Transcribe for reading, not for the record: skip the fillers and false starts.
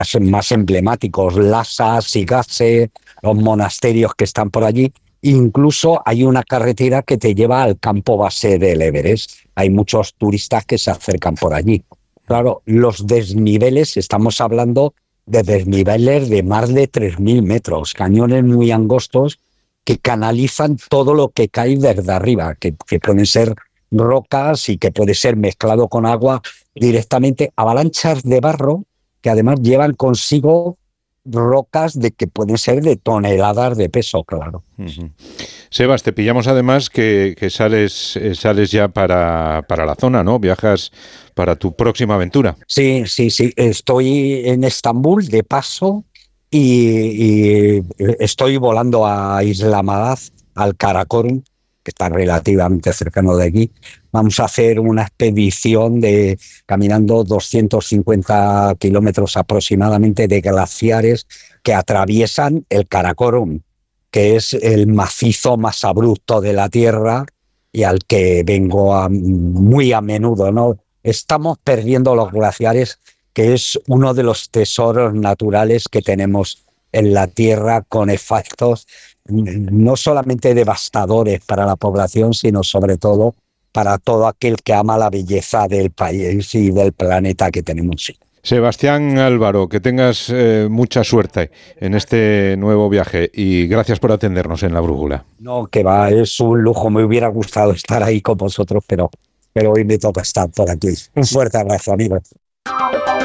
más emblemáticos, Lhasa, Sightse, los monasterios que están por allí. Incluso hay una carretera que te lleva al campo base del Everest. Hay muchos turistas que se acercan por allí. Claro, los desniveles, estamos hablando de desniveles de más de 3.000 metros, cañones muy angostos que canalizan todo lo que cae desde arriba, que pueden ser rocas y que puede ser mezclado con agua directamente, avalanchas de barro que además llevan consigo rocas de que pueden ser de toneladas de peso, claro. Uh-huh. Sebas, te pillamos además que sales ya para la zona, ¿no? Viajas para tu próxima aventura. Sí. Estoy en Estambul de paso y estoy volando a Islamabad, al Karakorum, que está relativamente cercano de aquí. Vamos a hacer una expedición caminando 250 kilómetros aproximadamente de glaciares que atraviesan el Karakorum, que es el macizo más abrupto de la Tierra y al que vengo muy a menudo, ¿no? Estamos perdiendo los glaciares, que es uno de los tesoros naturales que tenemos en la Tierra, con efectos no solamente devastadores para la población, sino sobre todo para todo aquel que ama la belleza del país y del planeta que tenemos. Sebastián Álvaro, que tengas mucha suerte en este nuevo viaje y gracias por atendernos en La Brújula. No, que va, es un lujo, me hubiera gustado estar ahí con vosotros, pero hoy me toca estar por aquí. Un fuerte abrazo, amigos.